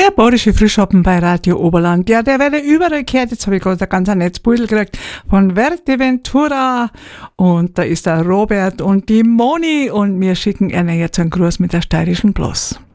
Der bayerische Frühschoppen bei Radio Oberland. Ja, der werde überall gehört. Jetzt habe ich gerade ein ganz Netzbeutel gekriegt von Verteventura. Und da ist der Robert und die Moni. Und wir schicken ihnen jetzt einen Gruß mit der steirischen Bloss.